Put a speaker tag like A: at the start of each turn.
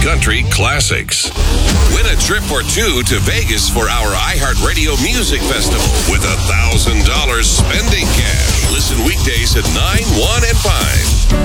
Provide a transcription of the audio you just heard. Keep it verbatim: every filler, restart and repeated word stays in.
A: country classics. Win a trip or two to Vegas for our iHeartRadio Music Festival with a one thousand dollars spending cash. Listen weekdays at nine, one, and five.